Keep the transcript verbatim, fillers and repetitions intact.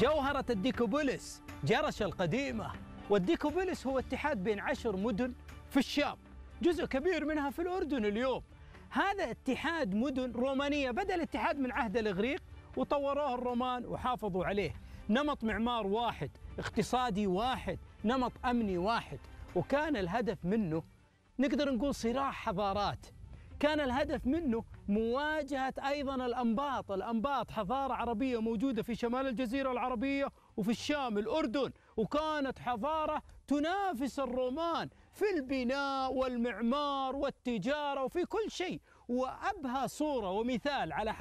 جوهرة الديكوبوليس جرش القديمة. والديكوبوليس هو اتحاد بين عشر مدن في الشام، جزء كبير منها في الأردن اليوم. هذا اتحاد مدن رومانية، بدأ الاتحاد من عهد الإغريق وطوروه الرومان وحافظوا عليه. نمط معمار واحد، اقتصادي واحد، نمط أمني واحد، وكان الهدف منه نقدر نقول صراع حضارات. كان الهدف منه مواجهة أيضا الأنباط. الأنباط حضارة عربية موجودة في شمال الجزيرة العربية وفي الشام الأردن، وكانت حضارة تنافس الرومان في البناء والمعمار والتجارة وفي كل شيء. وأبهى صورة ومثال على